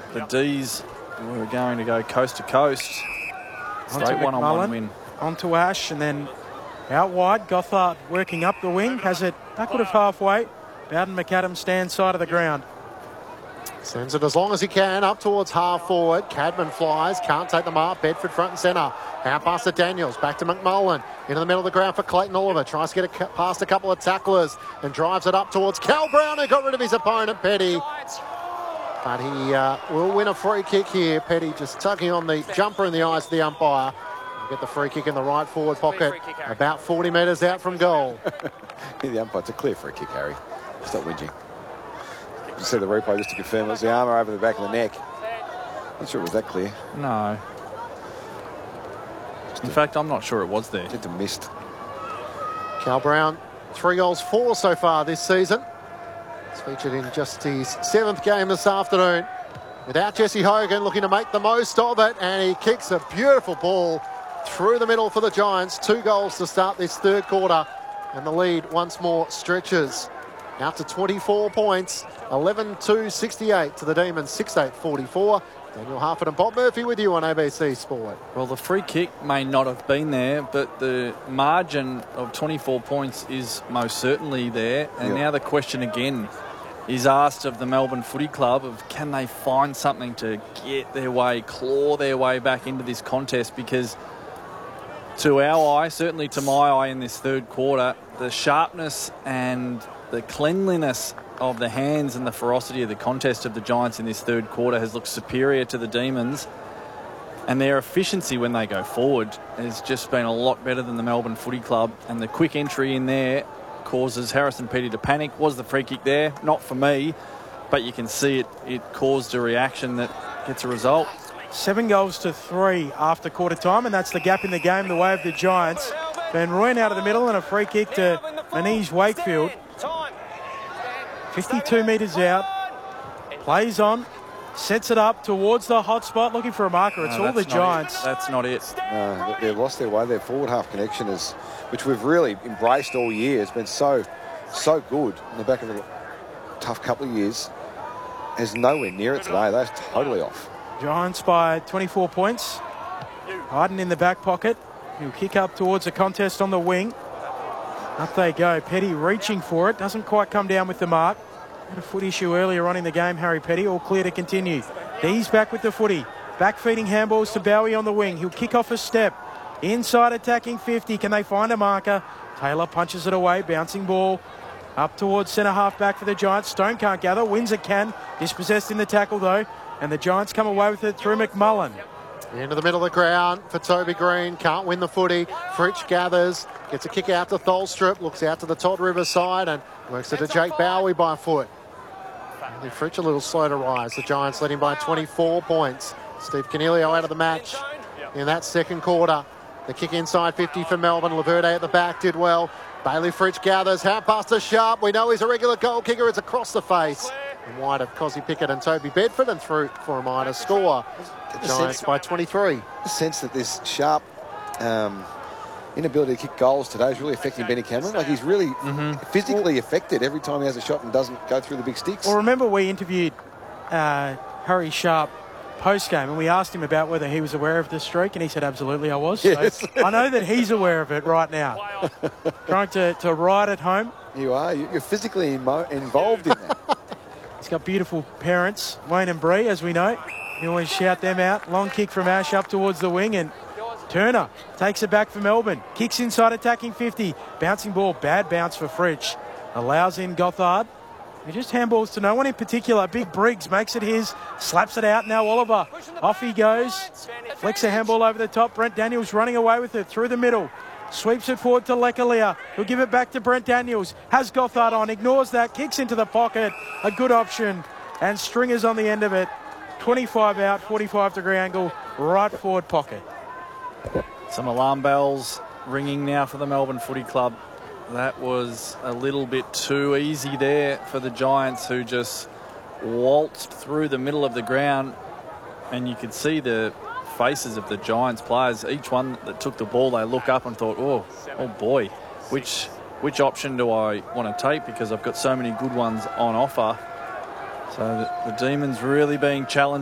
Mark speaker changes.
Speaker 1: the D's were going to go coast to coast. Straight one-on-one win.
Speaker 2: Onto Ash, and then out wide. Gothard working up the wing. Has it backward of halfway. Bowden McAdam stands side of the ground.
Speaker 3: Sends it as long as he can up towards half forward. Cadman flies, can't take the mark. Bedford front and centre. Out past to Daniels, back to McMullen. Into the middle of the ground for Clayton Oliver. Tries to get it past a couple of tacklers and drives it up towards Cal Brown, who got rid of his opponent, Petty. But he will win a free kick here. Petty just tugging on the jumper in the eyes of the umpire. Get the free kick in the right forward pocket, about 40 metres out from goal.
Speaker 4: The umpire, it's a clear free kick, Harry. Stop whinging. You see the replay just to confirm it was the armour over the back of the neck. Not sure it was that clear.
Speaker 1: No. In fact, I'm not sure it was there.
Speaker 4: Just a missed.
Speaker 3: Cal Brown, 3 goals, 4 so far this season. It's featured in just his 7th game this afternoon. Without Jesse Hogan looking to make the most of it, and he kicks a beautiful ball through the middle for the Giants. 2 goals to start this third quarter, and the lead once more stretches out to 24 points. 11-2-68 to the Demons, 6-8-44. Daniel Harford and Bob Murphy with you on ABC Sport.
Speaker 1: Well, the free kick may not have been there, but the margin of 24 points is most certainly there. And now the question again is asked of the Melbourne Footy Club of can they find something to get their way, claw their way back into this contest, because to our eye, certainly to my eye in this third quarter, the sharpness and the cleanliness of the hands and the ferocity of the contest of the Giants in this third quarter has looked superior to the Demons, and their efficiency when they go forward has just been a lot better than the Melbourne Footy Club. And the quick entry in there causes Harrison Petty to panic. Was the free kick there? Not for me, but you can see it caused a reaction that gets a result.
Speaker 2: 7 goals to 3 after quarter time, and that's the gap in the game the way of the Giants. Van Rooyen out of the middle and a free kick to Manise Wakefield. 52 metres out, plays on, sets it up towards the hot spot, looking for a marker. It's all the Giants.
Speaker 1: That's not it.
Speaker 4: They've lost their way. Their forward half connection is, which we've really embraced all year, has been so good in the back of a tough couple of years, is nowhere near it today. They're totally off.
Speaker 2: Giants by 24 points. Harden in the back pocket. He'll kick up towards the contest on the wing. Up they go. Petty reaching for it. Doesn't quite come down with the mark. Had a foot issue earlier on in the game, Harry Petty. All clear to continue. He's back with the footy. Back feeding handballs to Bowie on the wing. He'll kick off a step. Inside attacking 50. Can they find a marker? Taylor punches it away. Bouncing ball up towards centre half back for the Giants. Stone can't gather. Windsor can. Dispossessed in the tackle though. And the Giants come away with it through McMullen.
Speaker 3: Into the middle of the ground for Toby Green. Can't win the footy. Fritsch gathers. Gets a kick out to Tholstrup. Looks out to the Todd River side and works it to Jake Bowie by foot. Only Fritsch a little slow to rise. The Giants led him by 24 points. Steve Canelio out of the match in that second quarter. The kick inside 50 for Melbourne. Laverde at the back did well. Bailey Fritsch gathers. Hand pass to Sharp. We know he's a regular goal kicker. It's across the face. And wide of Cosy Pickett and Toby Bedford, and through for a minor score. The Giants by 23.
Speaker 4: The sense that this Sharp inability to kick goals today is really affecting Benny Cameron. Like he's really physically affected every time he has a shot and doesn't go through the big sticks.
Speaker 2: Well, remember we interviewed Harry Sharp post-game and we asked him about whether he was aware of this streak, and he said, absolutely, I was.
Speaker 4: Yes.
Speaker 2: So I know that he's aware of it right now. Trying to ride it home.
Speaker 4: You are. You're physically involved in that.
Speaker 2: He's got beautiful parents, Wayne and Bree, as we know. You always shout them out. Long kick from Ash up towards the wing, and Turner takes it back for Melbourne. Kicks inside attacking 50. Bouncing ball, bad bounce for Fritsch. Allows in Gothard. He just handballs to no one in particular. Big Briggs makes it his, slaps it out. Now Oliver, off he goes. Flicks a handball over the top. Brent Daniels running away with it through the middle. Sweeps it forward to Lekalia. He'll give it back to Brent Daniels. Has Gothard on, ignores that, kicks into the pocket. A good option. And Stringer's on the end of it. 25 out, 45-degree angle, right forward pocket.
Speaker 1: Some alarm bells ringing now for the Melbourne Footy Club. That was a little bit too easy there for the Giants, who just waltzed through the middle of the ground. And you could see the faces of the Giants players. Each one that took the ball, they look up and thought, oh boy, which option do I want to take, because I've got so many good ones on offer. So the Demons really being challenged